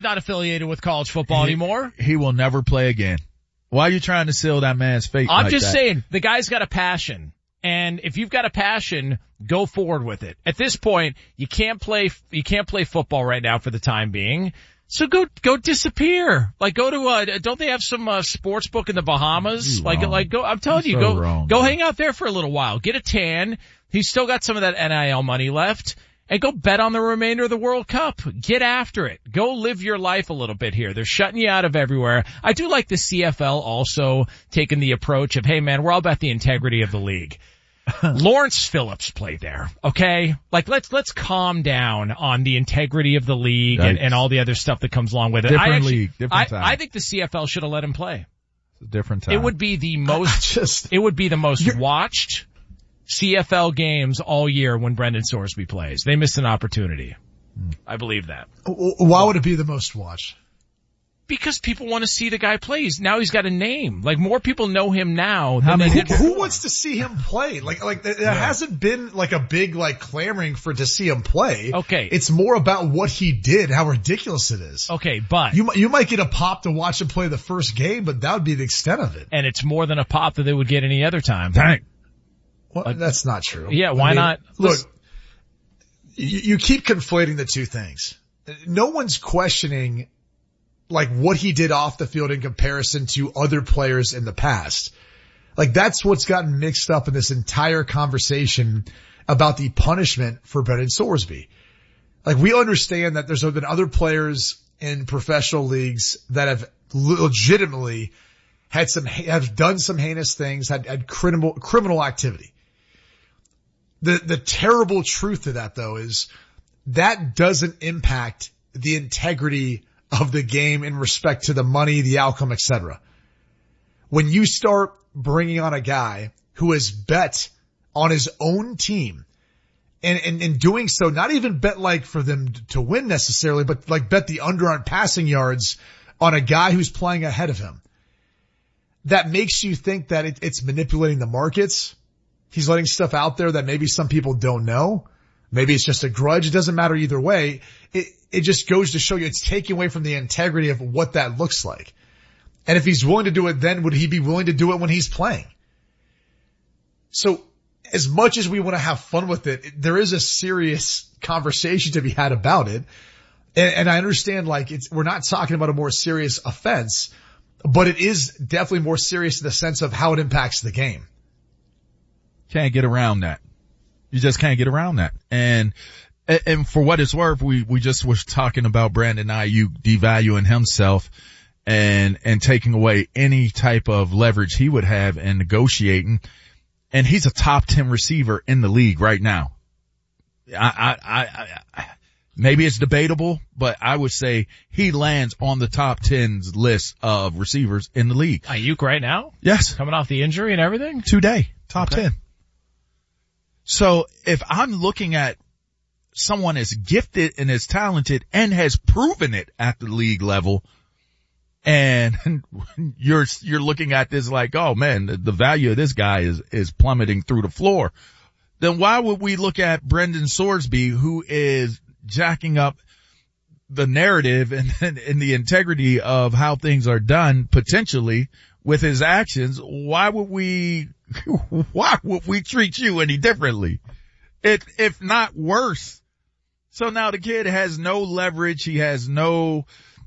not affiliated with college football anymore. He will never play again. Why are you trying to seal that man's fate? I'm just saying, the guy's got a passion. And if you've got a passion, go forward with it. At this point, you can't play football right now for the time being. So go disappear. Like go to, don't they have some, sports book in the Bahamas? Go, I'm telling you, go hang out there for a little while. Get a tan. He's still got some of that NIL money left. And go bet on the remainder of the World Cup. Get after it. Go live your life a little bit here. They're shutting you out of everywhere. I do like the CFL also taking the approach of, hey man, we're all about the integrity of the league. Lawrence Phillips played there, okay? Like, let's calm down on the integrity of the league and all the other stuff that comes along with it. Different league, different time. I think the CFL should have let him play. It's a different time. It would be the most watched CFL games all year when Brendan Sorsby plays. They missed an opportunity. I believe that. Why would it be the most watched? Because people want to see the guy play. Now he's got a name. Like, more people know him now than they did before. Who wants to see him play? There hasn't been like a big clamoring to see him play. Okay. It's more about what he did, how ridiculous it is. Okay, but you might get a pop to watch him play the first game, but that would be the extent of it. And it's more than a pop that they would get any other time. Dang. Well, that's not true. Yeah, why not? Look, you keep conflating the two things. No one's questioning what he did off the field in comparison to other players in the past. That's what's gotten mixed up in this entire conversation about the punishment for Brendan Sorsby. We understand that there's been other players in professional leagues that have legitimately have done some heinous things, had criminal activity. The terrible truth of that though is that doesn't impact the integrity of the game in respect to the money, the outcome, etc. When you start bringing on a guy who has bet on his own team and in doing so, not even bet for them to win necessarily, but bet the under on passing yards on a guy who's playing ahead of him, that makes you think that it's manipulating the markets. He's letting stuff out there that maybe some people don't know. Maybe it's just a grudge. It doesn't matter either way. It just goes to show you it's taking away from the integrity of what that looks like. And if he's willing to do it, then would he be willing to do it when he's playing? So as much as we want to have fun with it, there is a serious conversation to be had about it. And I understand we're not talking about a more serious offense, but it is definitely more serious in the sense of how it impacts the game. Can't get around that. You just can't get around that. And for what it's worth, we just was talking about Brandon Ayuk devaluing himself and taking away any type of leverage he would have in negotiating. And he's a top 10 receiver in the league right now. Maybe it's debatable, but I would say he lands on the top 10's list of receivers in the league. Ayuk right now? Yes. Coming off the injury and everything? Today. Top 10. So if I'm looking at someone as gifted and as talented and has proven it at the league level, and you're looking at this oh man, the value of this guy is plummeting through the floor, then why would we look at Brendan Sorsby, who is jacking up the narrative and the integrity of how things are done potentially with his actions? Why would we treat you any differently? If not worse. So now the kid has no leverage. He has no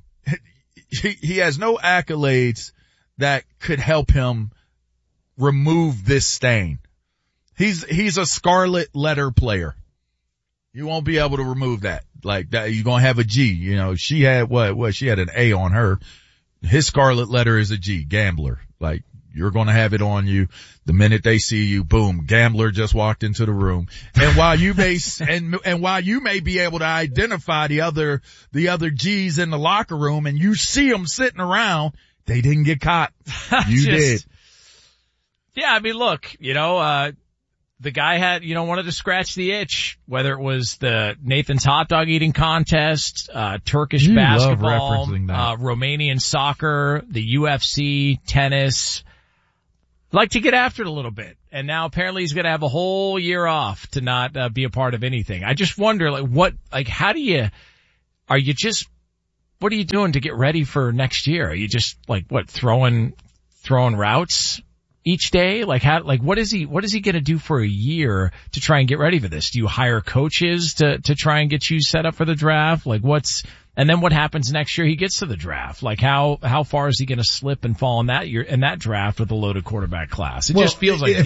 accolades that could help him remove this stain. He's a scarlet letter player. You won't be able to remove that. That, you're gonna have a G. She had she had an A on her. His scarlet letter is a G, gambler. You're going to have it on you the minute they see you. Boom, gambler just walked into the room. And while you may while you may be able to identify the other G's in the locker room, and you see them sitting around, they didn't get caught. You did. Yeah, I mean, look, the guy had, wanted to scratch the itch, whether it was the Nathan's hot dog eating contest, Turkish basketball, Romanian soccer, the UFC, tennis. Like to get after it a little bit. And now apparently he's going to have a whole year off to not be a part of anything. I just wonder, are you just what are you doing to get ready for next year? Are you just like, throwing routes each day? Like what is he going to do for a year to try and get ready for this? Do you hire coaches to try and get you set up for the draft? And then what happens next year he gets to the draft? Like how far is he going to slip and fall in that draft with a loaded quarterback class? It just feels like if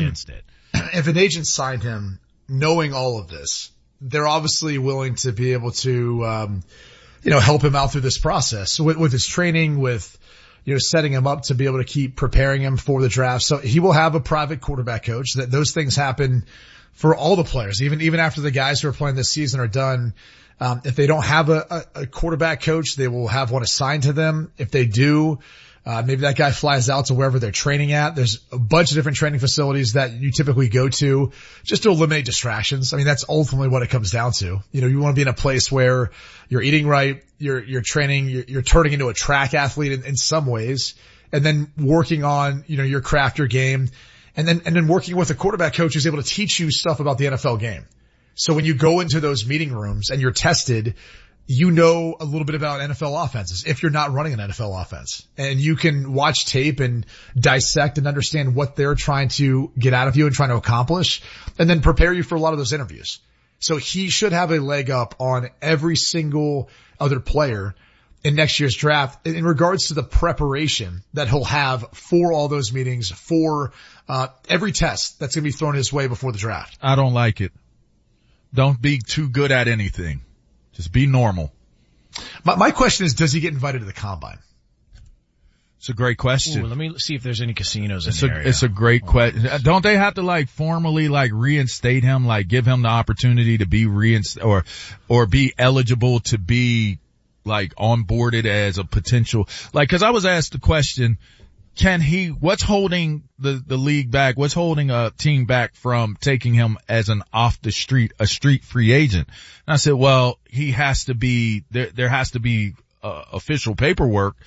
an agent signed him knowing all of this, they're obviously willing to be able to, help him out through this process. So with his training, with, setting him up to be able to keep preparing him for the draft. So he will have a private quarterback coach. That those things happen for all the players, even after the guys who are playing this season are done. If they don't have a quarterback coach, they will have one assigned to them. If they do, maybe that guy flies out to wherever they're training at. There's a bunch of different training facilities that you typically go to just to eliminate distractions. I mean, that's ultimately what it comes down to. You want to be in a place where you're eating right, you're training, you're turning into a track athlete in some ways, and then working on, your craft, your game, and then working with a quarterback coach who's able to teach you stuff about the NFL game. So when you go into those meeting rooms and you're tested, you know a little bit about NFL offenses if you're not running an NFL offense, and you can watch tape and dissect and understand what they're trying to get out of you and trying to accomplish, and then prepare you for a lot of those interviews. So he should have a leg up on every single other player in next year's draft in regards to the preparation that he'll have for all those meetings, for every test that's going to be thrown his way before the draft. I don't like it. Don't be too good at anything. Just be normal. My question is, does he get invited to the combine? It's a great question. Ooh, let me see if there's any casinos in the area. It's a great question. Don't they have to formally reinstate him, give him the opportunity to be or be eligible to be onboarded as a potential, cause I was asked the question, what's holding the league back? What's holding a team back from taking him as a street free agent? And I said, well, he has to be, there has to be, official paperwork.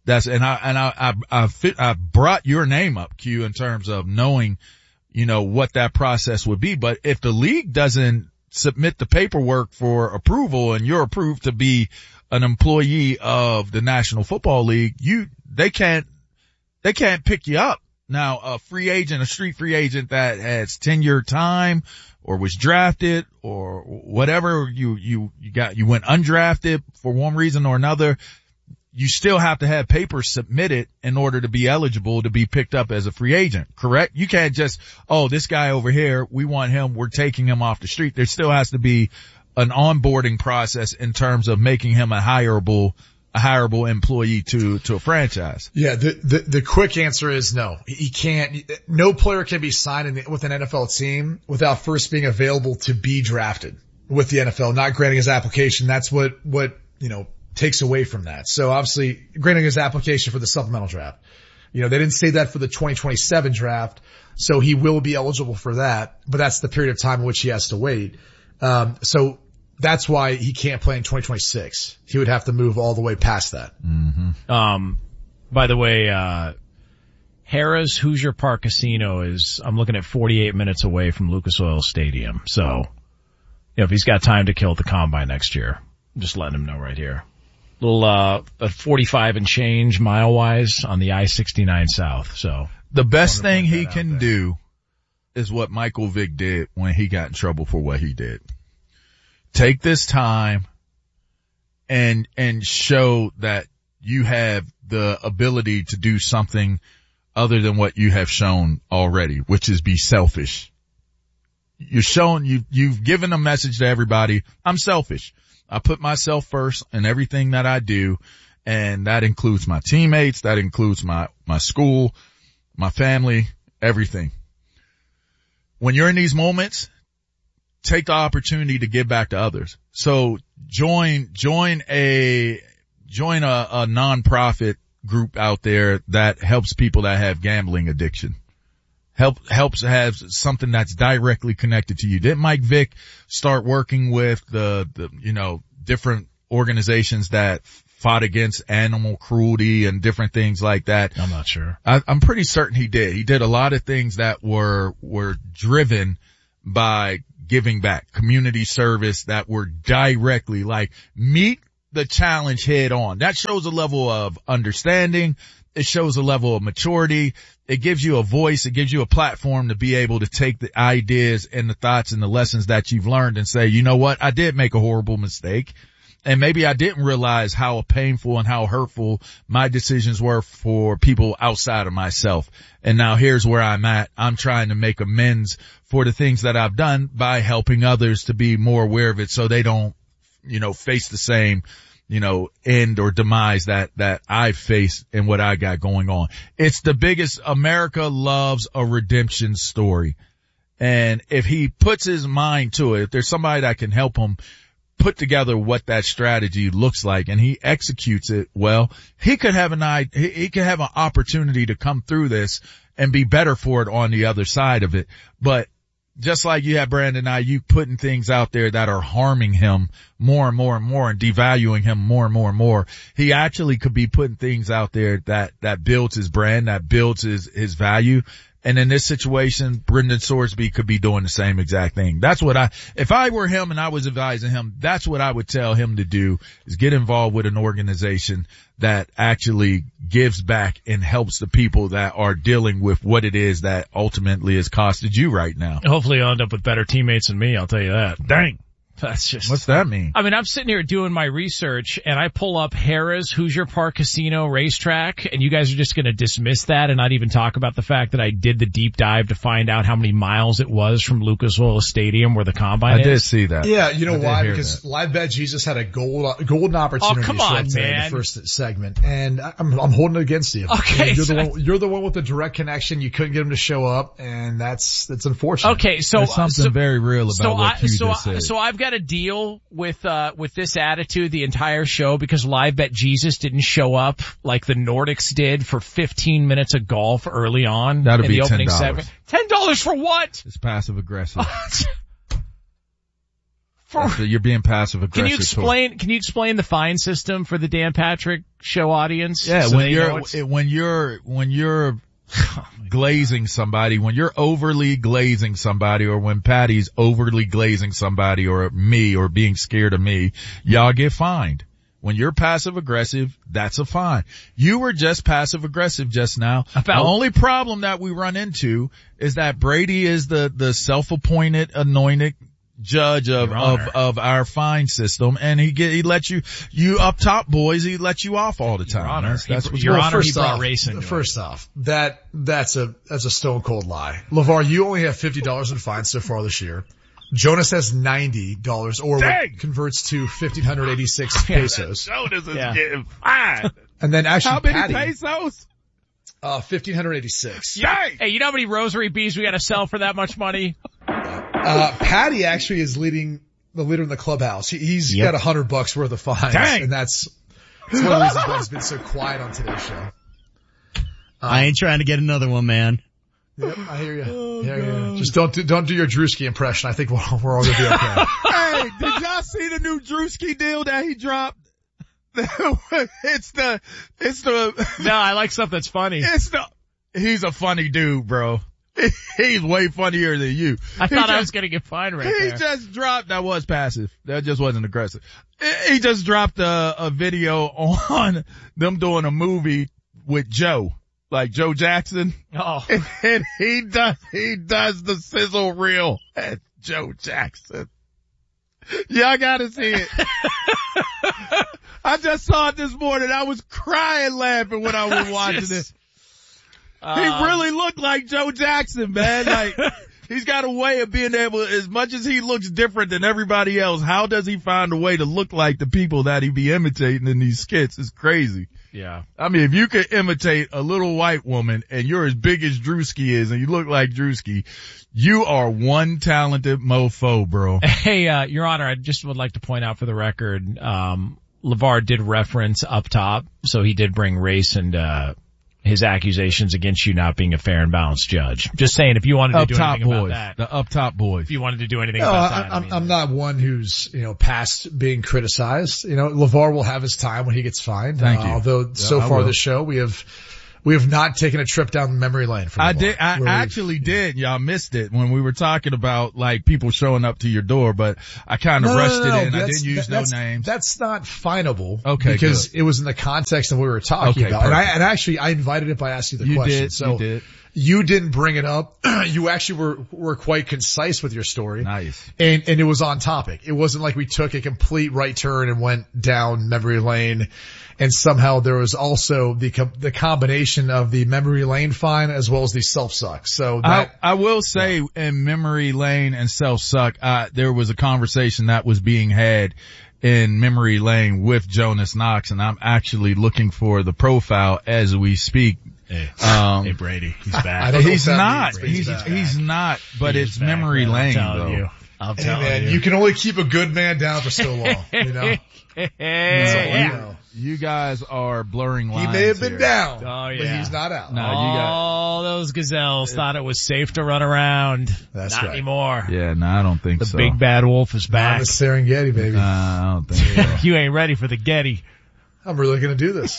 I brought your name up, Q, in terms of knowing, what that process would be. But if the league doesn't submit the paperwork for approval and you're approved to be an employee of the National Football League, they can't pick you up. Now, a street free agent that has tenure time or was drafted or whatever, you went undrafted for one reason or another, you still have to have papers submitted in order to be eligible to be picked up as a free agent, correct? You can't just, this guy over here, we want him, we're taking him off the street. There still has to be an onboarding process in terms of making him a hireable employee to a franchise. Yeah, the quick answer is no. He can't. No player can be signed with an NFL team without first being available to be drafted with the NFL, not granting his application. That's what takes away from that. So obviously granting his application for the supplemental draft. They didn't say that for the 2027 draft, so he will be eligible for that, but that's the period of time in which he has to wait. So that's why he can't play in 2026. He would have to move all the way past that. Mm-hmm. By the way, Harrah's Hoosier Park Casino I'm looking at 48 minutes away from Lucas Oil Stadium. So, if he's got time to kill at the combine next year, I'm just letting him know right here. Little, 45 and change mile wise on the I-69 South. So the best thing he can do is what Michael Vick did when he got in trouble for what he did. Take this time and show that you have the ability to do something other than what you have shown already, which is be selfish. You've given a message to everybody. I'm selfish. I put myself first in everything that I do, and that includes my teammates, that includes my school, my family, everything. When you're in these moments, take the opportunity to give back to others. So join a nonprofit group out there that helps people that have gambling addiction. Helps have something that's directly connected to you. Didn't Mike Vick start working with the different organizations that fought against animal cruelty and different things like that? I'm not sure. I'm pretty certain he did. He did a lot of things that were driven by giving back, community service, that were directly meet the challenge head on. That shows a level of understanding. It shows a level of maturity. It gives you a voice. It gives you a platform to be able to take the ideas and the thoughts and the lessons that you've learned and say, you know what? I did make a horrible mistake. And maybe I didn't realize how painful and how hurtful my decisions were for people outside of myself. And now here's where I'm at. I'm trying to make amends for the things that I've done by helping others to be more aware of it so they don't, face the same, end or demise that I face and what I got going on. It's the biggest. America loves a redemption story. And if he puts his mind to it, if there's somebody that can help him put together what that strategy looks like and he executes it well, he could have an opportunity to come through this and be better for it on the other side of it. But just like you have Brandon Ayuk putting things out there that are harming him more and more and more and devaluing him more and more and more, he actually could be putting things out there that builds his brand, that builds his value. And in this situation, Brendan Sorsby could be doing the same exact thing. That's what if I were him and I was advising him, that's what I would tell him to do, is get involved with an organization that actually gives back and helps the people that are dealing with what it is that ultimately has costed you right now. Hopefully you'll end up with better teammates than me, I'll tell you that. Dang. That's just. What's that mean? I mean, I'm sitting here doing my research and I pull up Harrah's Hoosier Park Casino racetrack and you guys are just going to dismiss that and not even talk about the fact that I did the deep dive to find out how many miles it was from Lucas Oil Stadium where the combine is. I did see that. Yeah, you know why? Because Live Bet Jesus had a golden opportunity to show up today in the first segment, and I'm holding it against you. Okay. You're the one with the direct connection. You couldn't get him to show up, and that's unfortunate. Okay, so there's something very real about what you just said. So I've got a deal with this attitude the entire show because Live Bet Jesus didn't show up like the Nordics did for 15 minutes of golf early on. That'll in be the opening $10. segment. $10 for what? It's passive aggressive. You're being passive aggressive. Can you explain the fine system for the Dan Patrick Show audience? Yeah, so when you're glazing somebody, when you're overly glazing somebody, or when Patty's overly glazing somebody, or me, or being scared of me, y'all get fined. When you're passive aggressive, that's a fine. You were just passive aggressive just now. The only problem that we run into is that Brady is the self-appointed, anointed judge of our fine system, and he lets you up top boys, he lets you off all the time. That's what Your Honor, he brought racing. First off, that's a stone cold lie. LeVar, you only have $50 in fines so far this year. Jonas has $90, or what converts to 1,586 pesos. Jonas is getting fined. And then actually, how many Patty, pesos? 1,586. Hey, you know how many rosary beads we got to sell for that much money? Patty actually is the leader in the clubhouse. He's got $100 worth of fines. Dang. And that's one of the reasons why he's been so quiet on today's show. I ain't trying to get another one, man. Yep, I hear you. Just don't do your Drewski impression. I think we're all gonna be okay. Hey, did y'all see the new Drewski deal that he dropped? It's the. No, I like stuff that's funny. He's a funny dude, bro. He's way funnier than you. I thought I was gonna get fined right there. He just dropped, that was passive. That just wasn't aggressive. He just dropped a video on them doing a movie with Joe. Like Joe Jackson. Oh. And he does the sizzle reel at Joe Jackson. Y'all gotta see it. I just saw it this morning. I was crying laughing when I was watching it. He really looked like Joe Jackson, man. Like, he's got a way of being able, as much as he looks different than everybody else, how does he find a way to look like the people that he be imitating in these skits? It's crazy. Yeah. I mean, if you could imitate a little white woman and you're as big as Drewski is and you look like Drewski, you are one talented mofo, bro. Hey, Your Honor, I just would like to point out for the record, LeVar did reference up top, so he did bring race and, his accusations against you not being a fair and balanced judge. Just saying, if you wanted to do anything about that. The up top boys. If you wanted to do anything about that. I'm not one who's, past being criticized. LeVar will have his time when he gets fined. Thank you. Although so far this show, we have We have not taken a trip down memory lane for I actually did. Y'all missed it when we were talking about like people showing up to your door, but I kind of rushed it in. I didn't use no names. That's not finable. Okay. Because good. it was in the context of what we were talking about. Perfect. And actually I invited it by asking the question. You did. You didn't bring it up. You actually were quite concise with your story. Nice. And it was on topic. It wasn't like we took a complete right turn and went down memory lane. And somehow there was also the combination of the memory lane fine as well as the self-suck. So that, I will say in memory lane and self-suck, there was a conversation that was being had in memory lane with Jonas Knox, and I'm actually looking for the profile as we speak. Hey Brady, he's back. He's not. He's not, but it's back, memory lane though. I'm telling you. You can only keep a good man down for so long, you know? You guys are blurring lines. He may have been down, but he's not out. No, all those gazelles thought it was safe to run around. That's not right. anymore. Yeah, no, I don't think so. The big bad wolf is back. The Serengeti, baby. I don't think so. You ain't ready for the Getty. I'm really gonna do this.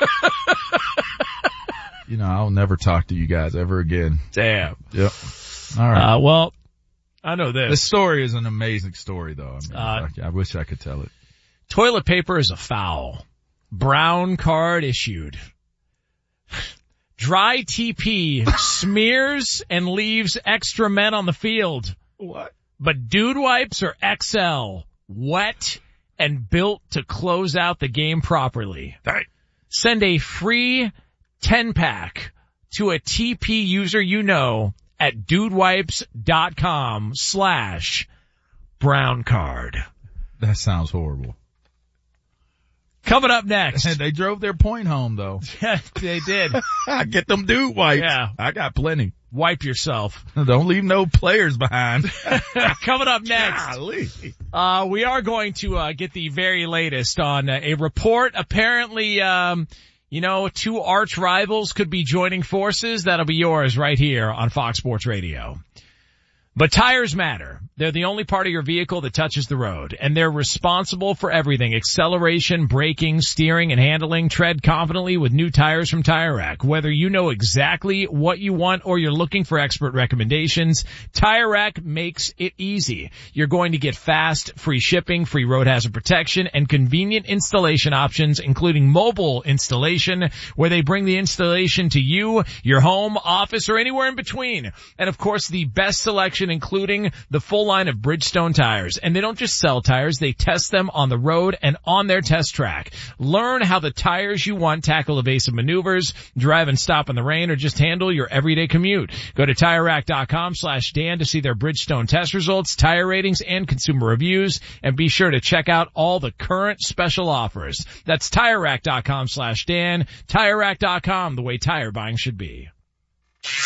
You know, I'll never talk to you guys ever again. Damn. Yep. All right. Well, I know this. The story is an amazing story though. I mean, I wish I could tell it. Toilet paper is a foul. Brown card issued. Dry TP smears and leaves extra men on the field. What? But dude wipes are XL, wet, and built to close out the game properly. Right. Send a free 10-pack to a TP user you know at dudewipes.com/brown card. That sounds horrible. Coming up next. They drove their point home though. Yeah, they did. Get them dude wipes. Yeah. I got plenty. Wipe yourself. Don't leave no players behind. Coming up next. Golly. We are going to get the very latest on a report. Apparently, two arch rivals could be joining forces. That'll be yours right here on Fox Sports Radio. But tires matter. They're the only part of your vehicle that touches the road, and they're responsible for everything: acceleration, braking, steering, and handling. Tread confidently with new tires from Tire Rack. Whether you know exactly what you want or you're looking for expert recommendations, Tire Rack makes it easy. You're going to get fast, free shipping, free road hazard protection, and convenient installation options, including mobile installation, where they bring the installation to you, your home, office, or anywhere in between. And of course, the best selection, including the full line of Bridgestone tires. And they don't just sell tires, they test them on the road and on their test track. Learn how the tires you want tackle evasive maneuvers, drive and stop in the rain, or just handle your everyday commute. Go to TireRack.com/Dan to see their Bridgestone test results, tire ratings, and consumer reviews. And be sure to check out all the current special offers. That's TireRack.com/Dan. TireRack.com, the way tire buying should be.